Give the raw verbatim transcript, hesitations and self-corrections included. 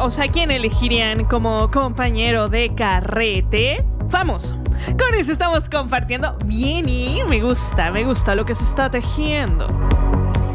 o sea, ¿quién elegirían como compañero de carrete? Famoso. Con eso estamos compartiendo bien y me gusta, me gusta lo que se está tejiendo.